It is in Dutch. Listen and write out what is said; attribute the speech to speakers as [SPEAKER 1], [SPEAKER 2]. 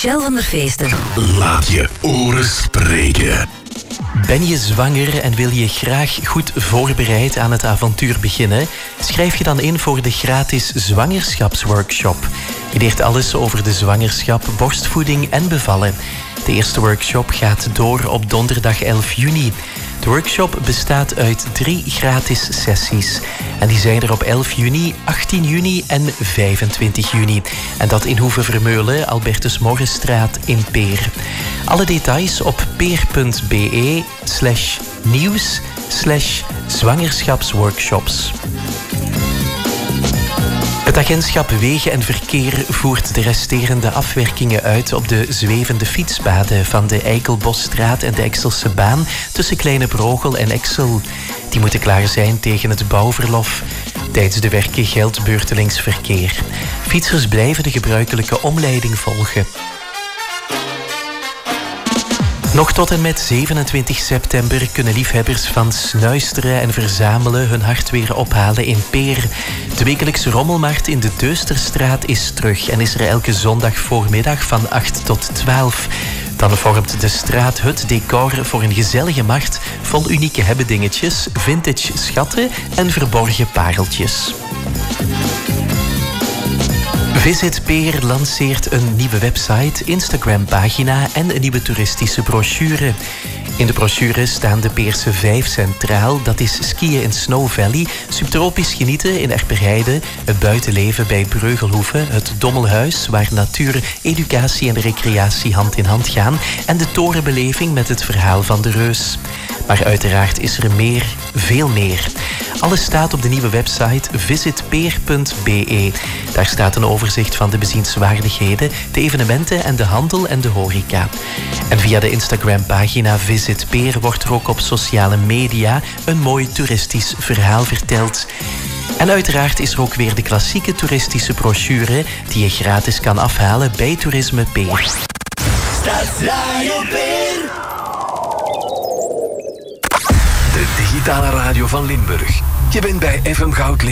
[SPEAKER 1] Michel van der Feesten.
[SPEAKER 2] Laat je oren spreken.
[SPEAKER 3] Ben je zwanger en wil je graag goed voorbereid aan het avontuur beginnen? Schrijf je dan in voor de gratis zwangerschapsworkshop. Je leert alles over de zwangerschap, borstvoeding en bevallen. De eerste workshop gaat door op donderdag 11 juni. De workshop bestaat uit 3 gratis sessies. En die zijn er op 11 juni, 18 juni en 25 juni. En dat in Hoeve-Vermeulen, Albertus Morgenstraat in Peer. Alle details op peer.be/nieuws/zwangerschapsworkshops. Het agentschap Wegen en Verkeer voert de resterende afwerkingen uit op de zwevende fietspaden van de Eikelbosstraat en de Exelse baan tussen Kleine Brogel en Exel. Die moeten klaar zijn tegen het bouwverlof. Tijdens de werken geldt beurtelings verkeer. Fietsers blijven de gebruikelijke omleiding volgen. Nog tot en met 27 september kunnen liefhebbers van snuisteren en verzamelen hun hart weer ophalen in Peer. De wekelijkse rommelmarkt in de Deusterstraat is terug en is er elke zondag voormiddag van 8 tot 12. Dan vormt de straat het decor voor een gezellige markt vol unieke hebbedingetjes, vintage schatten en verborgen pareltjes. Visit Peer lanceert een nieuwe website, Instagram-pagina en een nieuwe toeristische brochure. In de brochure staan de Peerse 5 centraal. Dat is skiën in Snow Valley, subtropisch genieten in Erperheide, het buitenleven bij Breugelhoeve, het Dommelhuis, waar natuur, educatie en recreatie hand in hand gaan, en de torenbeleving met het verhaal van de reus. Maar uiteraard is er meer, veel meer. Alles staat op de nieuwe website visitpeer.be. Daar staat een overzicht van de bezienswaardigheden, de evenementen en de handel en de horeca. En via de Instagram-pagina Visit Peer wordt er ook op sociale media een mooi toeristisch verhaal verteld. En uiteraard is er ook weer de klassieke toeristische brochure die je gratis kan afhalen bij Toerisme Peer.
[SPEAKER 4] Stadsradio Peer.
[SPEAKER 2] De digitale radio van Limburg. Je bent bij FM Goud